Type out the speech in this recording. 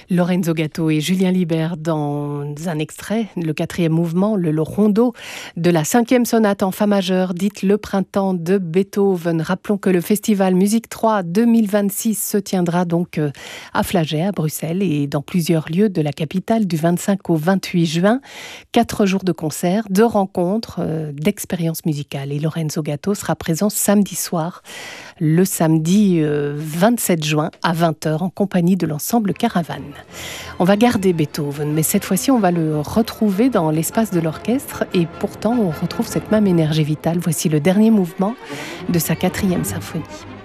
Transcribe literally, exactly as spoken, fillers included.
Lorenzo Gatto et Julien Libert dans un extrait, le quatrième mouvement, le rondo de la cinquième sonate en fa majeur, dite Le Printemps de Beethoven. Rappelons que le festival Musique trois deux mille vingt-six se tiendra donc à Flagey, à Bruxelles et dans plusieurs lieux de la capitale du vingt-cinq au vingt-huit juin. Quatre jours de concerts, de rencontres, d'expériences musicales. Et Lorenzo Gatto sera présent samedi soir, le samedi vingt-sept juin à vingt heures en compagnie de l'ensemble Caravane. On va garder Beethoven, mais cette fois-ci, on va le retrouver dans l'espace de l'orchestre et pourtant, on retrouve cette même énergie vitale. Voici le dernier mouvement de sa quatrième symphonie.